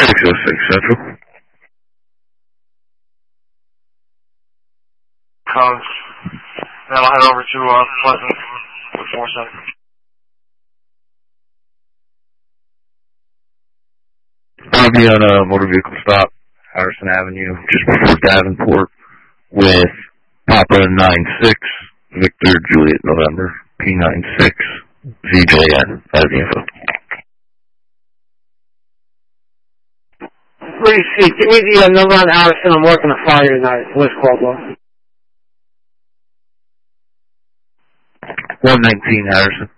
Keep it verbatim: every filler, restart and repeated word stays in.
six oh six Central. Cons. Then I'll head over to uh, Pleasant with four seven. I'll be on a motor vehicle stop, Harrison Avenue, just before Davenport, with Papa nine six, Victor Juliet November, P nine six, V J N. I have the info. Please see, give me the uh, number on Harrison. I'm working a fire tonight. Where's Caldwell? one nineteen Harrison.